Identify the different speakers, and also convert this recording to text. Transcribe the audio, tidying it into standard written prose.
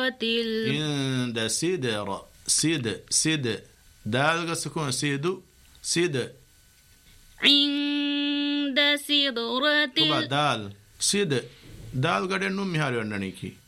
Speaker 1: عند سدرة سد دال سكون سد
Speaker 2: عند سدرة
Speaker 1: دال سد دال قدر نوم مهاري وننيكي